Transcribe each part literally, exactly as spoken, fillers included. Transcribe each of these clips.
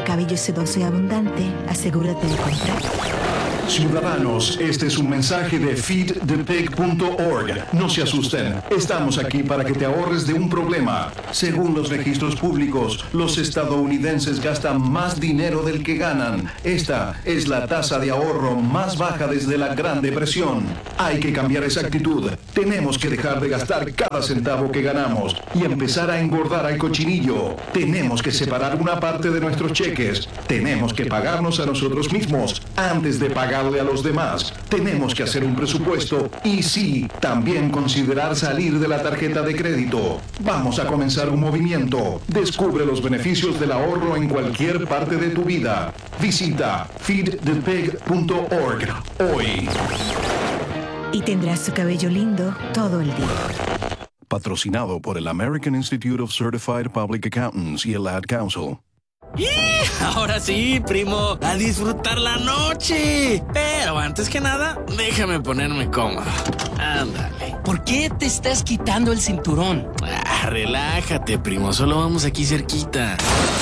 cabello sedoso y abundante, asegúrate de comprar. Ciudadanos, este es un mensaje de feed the pig punto org. No se asusten, estamos aquí para que te ahorres de un problema. Según los registros públicos, los estadounidenses gastan más dinero del que ganan. Esta es la tasa de ahorro más baja desde la Gran Depresión. Hay que cambiar esa actitud. Tenemos que dejar de gastar cada centavo que ganamos y empezar a engordar al cochinillo. Tenemos que separar una parte de nuestros cheques. Tenemos que pagarnos a nosotros mismos antes de pagar a los demás. Tenemos que hacer un presupuesto y sí, también considerar salir de la tarjeta de crédito. Vamos a comenzar un movimiento. Descubre los beneficios del ahorro en cualquier parte de tu vida. Visita feed the pig punto org hoy. Y tendrás su cabello lindo todo el día. Patrocinado por el American Institute of Certified Public Accountants y el Ad Council. ¡Y! Ahora sí, primo, a disfrutar la noche. Pero antes que nada, déjame ponerme cómodo. Ándale. ¿Por qué te estás quitando el cinturón? Ah, relájate, primo, solo vamos aquí cerquita.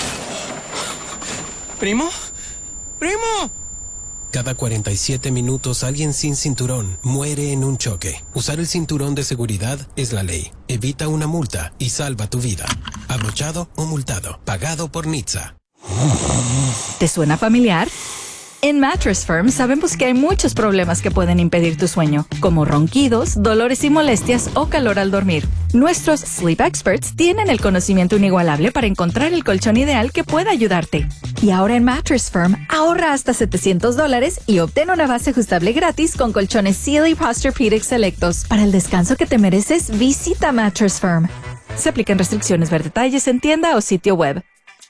¿Primo? ¡Primo! Cada cuarenta y siete minutos alguien sin cinturón muere en un choque. Usar el cinturón de seguridad es la ley. Evita una multa y salva tu vida. Abrochado o multado. Pagado por N H T S A. ¿Te suena familiar? En Mattress Firm sabemos que hay muchos problemas que pueden impedir tu sueño, como ronquidos, dolores y molestias o calor al dormir. Nuestros Sleep Experts tienen el conocimiento inigualable para encontrar el colchón ideal que pueda ayudarte. Y ahora en Mattress Firm, ahorra hasta setecientos dólares y obtén una base ajustable gratis con colchones Sealy Posturepedic selectos. Para el descanso que te mereces, visita Mattress Firm. Se aplican restricciones. Ver detalles en tienda o sitio web.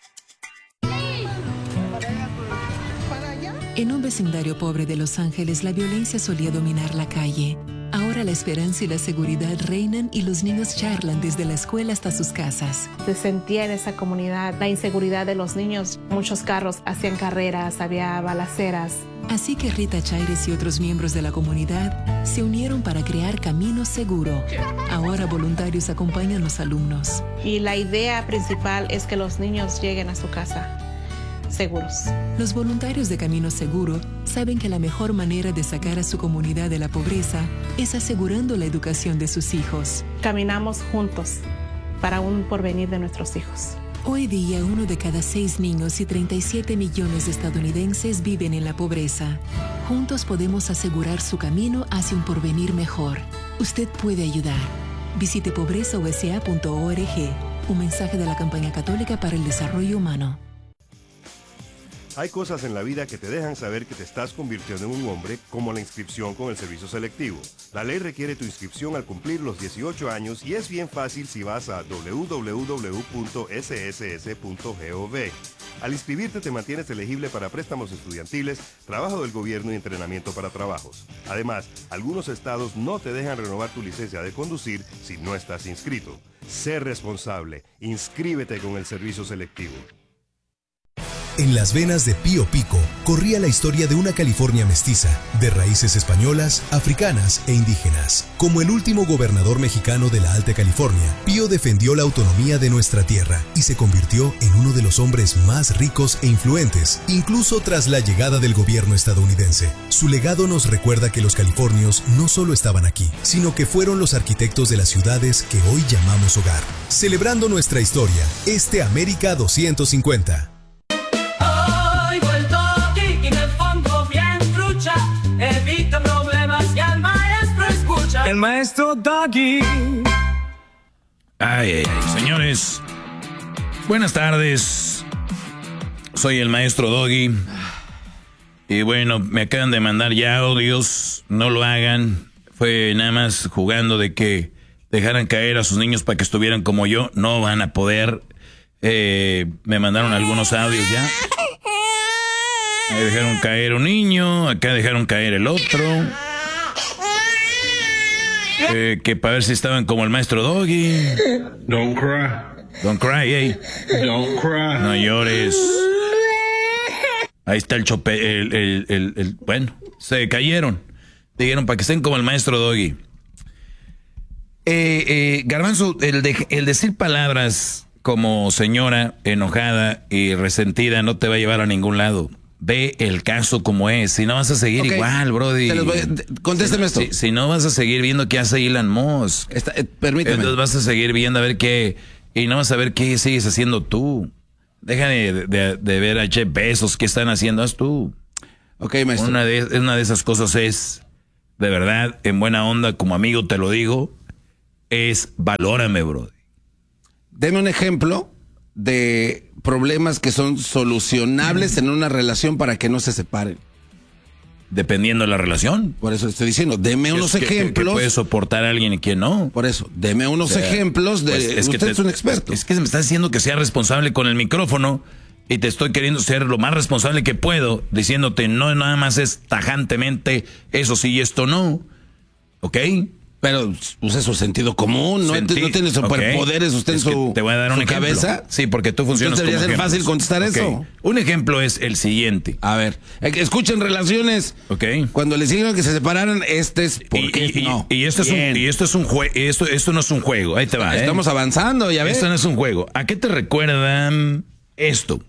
En un vecindario pobre de Los Ángeles, la violencia solía dominar la calle. Ahora la esperanza y la seguridad reinan y los niños charlan desde la escuela hasta sus casas. Se sentía en esa comunidad la inseguridad de los niños. Muchos carros hacían carreras, había balaceras. Así que Rita Chaires y otros miembros de la comunidad se unieron para crear Camino Seguro. Ahora voluntarios acompañan a los alumnos. Y la idea principal es que los niños lleguen a su casa seguros. Los voluntarios de Camino Seguro saben que la mejor manera de sacar a su comunidad de la pobreza es asegurando la educación de sus hijos. Caminamos juntos para un porvenir de nuestros hijos. Hoy día, uno de cada seis niños y treinta y siete millones de estadounidenses viven en la pobreza. Juntos podemos asegurar su camino hacia un porvenir mejor. Usted puede ayudar. Visite pobreza u s a punto org. Un mensaje de la Campaña Católica para el Desarrollo Humano. Hay cosas en la vida que te dejan saber que te estás convirtiendo en un hombre, como la inscripción con el servicio selectivo. La ley requiere tu inscripción al cumplir los dieciocho años y es bien fácil si vas a w w w punto s s s punto gov. Al inscribirte te mantienes elegible para préstamos estudiantiles, trabajo del gobierno y entrenamiento para trabajos. Además, algunos estados no te dejan renovar tu licencia de conducir si no estás inscrito. Sé responsable. Inscríbete con el servicio selectivo. En las venas de Pío Pico corría la historia de una California mestiza, de raíces españolas, africanas e indígenas. Como el último gobernador mexicano de la Alta California, Pío defendió la autonomía de nuestra tierra y se convirtió en uno de los hombres más ricos e influentes, incluso tras la llegada del gobierno estadounidense. Su legado nos recuerda que los californios no solo estaban aquí, sino que fueron los arquitectos de las ciudades que hoy llamamos hogar. Celebrando nuestra historia, este América doscientos cincuenta. Evita problemas y al maestro escucha. El maestro Doggy. Ay, ay, ay, señores. Buenas tardes. Soy el maestro Doggy. Y bueno, me acaban de mandar ya audios. No lo hagan. Fue nada más jugando de que dejaran caer a sus niños para que estuvieran como yo. No van a poder. Eh, me mandaron algunos audios ya. Ahí dejaron caer un niño, acá dejaron caer el otro. Eh, que para ver si estaban como el maestro Doggy. Don't cry. Don't cry, hey. Don't cry. No llores. Ahí está el chope, el, el, el, el, bueno, se cayeron. Dijeron para que estén como el maestro Doggy. Eh, eh, Garbanzo, el, de, el decir palabras como señora enojada y resentida no te va a llevar a ningún lado. Ve el caso como es. Si no vas a seguir okay. igual, brody. Te los voy a, contésteme si, esto. Si, si no vas a seguir viendo qué hace Elon Musk. Está, eh, permíteme. Entonces vas a seguir viendo a ver qué... Y no vas a ver qué sigues haciendo tú. Deja de, de, de ver a Jeff Bezos qué están haciendo. Haz tú. Ok, maestro. Una de, una de esas cosas es, de verdad, en buena onda, como amigo te lo digo, es valórame, brody. Deme un ejemplo de problemas que son solucionables en una relación para que no se separen. Dependiendo de la relación. Por eso estoy diciendo, deme unos es que, ejemplos. Que puede soportar a alguien y quién no. Por eso, deme unos o sea, ejemplos de... Pues es usted que te, es un experto. Es que me estás diciendo que sea responsable con el micrófono y te estoy queriendo ser lo más responsable que puedo, diciéndote no nada más es tajantemente eso sí y esto no. ¿Ok? Pero use su sentido común, no, Senti no tiene superpoderes okay. usted en su, te voy a dar un cabeza. Sí, porque tú funcionas Entonces debería como ser fácil contestar okay. eso. Un ejemplo es el siguiente. A ver, escuchen relaciones. Okay. Cuando les dijeron que se separaran, este es porque y, y, no. Y esto es un, y esto es un juego, esto, esto no es un juego. Ahí te va. Estamos ¿eh? avanzando, ya ves. Esto no es un juego. ¿A qué te recuerdan esto?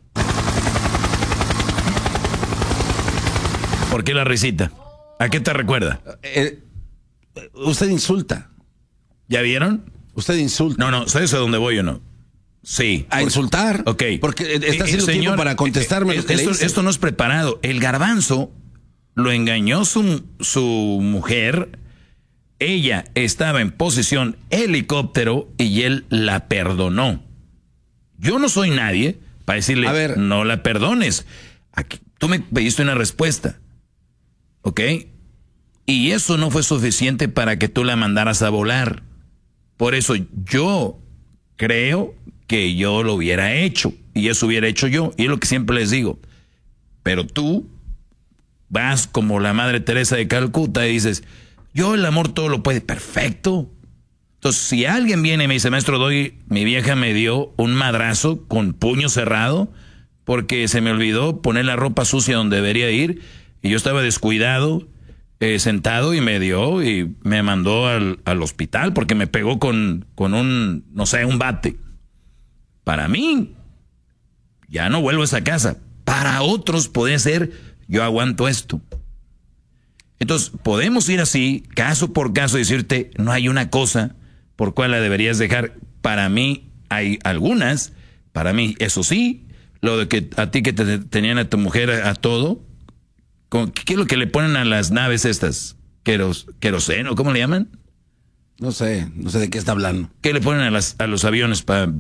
¿Por qué la risita? ¿A qué te recuerda? Eh, usted insulta. ¿Ya vieron? Usted insulta. No, no, ¿sabes a dónde voy o no? Sí. ¿A insultar? Ok. Porque está haciendo eh, tiempo para contestarme eh, lo que esto, le hice. Esto no es preparado. El garbanzo lo engañó su, su mujer. Ella estaba en posición helicóptero y él la perdonó. Yo no soy nadie para decirle, a ver, no la perdones. Aquí, tú me pediste una respuesta. ¿Ok? Y eso no fue suficiente para que tú la mandaras a volar. Por eso yo creo que yo lo hubiera hecho. Y eso hubiera hecho yo. Y es lo que siempre les digo. Pero tú vas como la Madre Teresa de Calcuta y dices, yo el amor todo lo puede. Perfecto. Entonces, si alguien viene y me dice, maestro Doggy, mi vieja me dio un madrazo con puño cerrado porque se me olvidó poner la ropa sucia donde debería ir y yo estaba descuidado, Eh, sentado y me dio y me mandó al, al hospital porque me pegó con, con un, no sé, un bate. Para mí, ya no vuelvo a esa casa. Para otros puede ser, yo aguanto esto. Entonces, podemos ir así, caso por caso, y decirte, no hay una cosa por cual la deberías dejar. Para mí, hay algunas. Para mí, eso sí, lo de que a ti que te tenían a tu mujer a, a todo. ¿Qué es lo que le ponen a las naves estas? ¿Queros, ¿Queroseno? ¿Cómo le llaman? No sé, no sé de qué está hablando. ¿Qué le ponen a, las, a los aviones para...?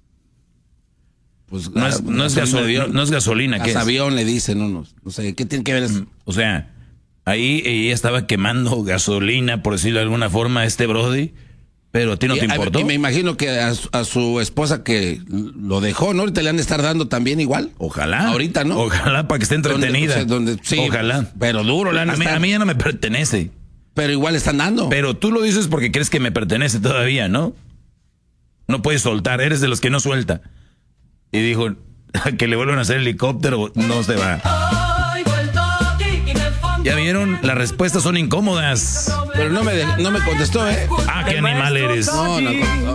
Pues, no, es, no, es gasolina, no, no es gasolina. ¿Qué es? Avión le dicen, no, no, no sé, ¿qué tiene que ver eso? O sea, ahí ella estaba quemando gasolina, por decirlo de alguna forma, a este brody, pero a ti no y, te importó. Y me imagino que a, a su esposa que lo dejó, ¿no? Ahorita le han de estar dando también igual. Ojalá. Ahorita, ¿no? Ojalá para que esté entretenida. Donde, donde, sí, ojalá. Pero duro le han a mí, a mí ya no me pertenece. Pero igual están dando. Pero tú lo dices porque crees que me pertenece todavía, ¿no? No puedes soltar, eres de los que no suelta. Y dijo, que le vuelvan a hacer helicóptero, no se va. ¿Ya vieron? Las respuestas son incómodas. Pero no me, de, no me contestó, ¿eh? Ah, qué animal eres. No, no, no.